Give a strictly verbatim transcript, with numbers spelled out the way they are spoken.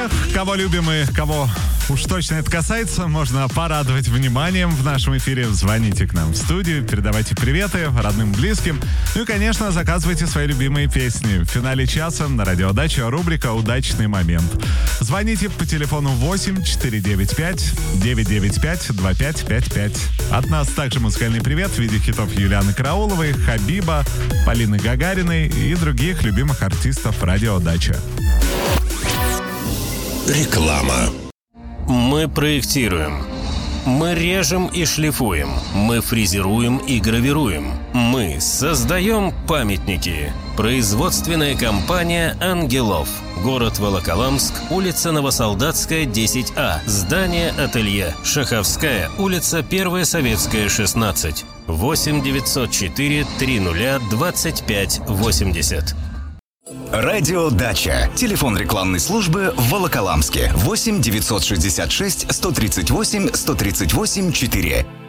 Всех, кого любим и кого уж точно это касается, можно порадовать вниманием в нашем эфире. Звоните к нам в студию, передавайте приветы родным, близким. Ну и, конечно, заказывайте свои любимые песни. В финале часа на Радио Дача рубрика «Удачный момент». Звоните по телефону восемь четыре девять пять девять девять пять два пять пять пять. От нас также музыкальный привет в виде хитов Юлианы Карауловой, Хабиба, Полины Гагариной и других любимых артистов Радио Дача. Реклама. Мы проектируем. Мы режем и шлифуем. Мы фрезеруем и гравируем. Мы создаем памятники. Производственная компания «Ангелов». Город Волоколамск, улица Новосолдатская, десять А. Здание «Ателье». Шаховская, улица Первая Советская, шестнадцать. восемь девятьсот четыре триста двадцать пять восемьдесят. Радио Дача. Телефон рекламной службы в Волоколамске. восемь девятьсот шестьдесят шесть сто тридцать восемь сто тридцать восемь четыре.